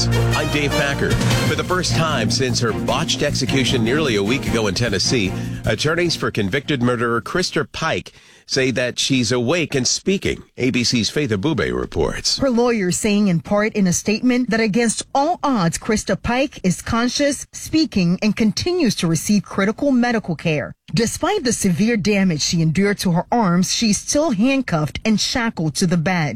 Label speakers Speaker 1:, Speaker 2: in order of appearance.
Speaker 1: News. I'm Dave Packer. For the first time since her botched execution nearly a week ago in Tennessee, attorneys for convicted murderer Krista Pike say that she's awake and speaking. ABC's Faith Abube reports.
Speaker 2: Her lawyer saying in part in a statement that against all odds, Krista Pike is conscious, speaking, and continues to receive critical medical care. Despite the severe damage she endured to her arms, she's still handcuffed and shackled to the bed.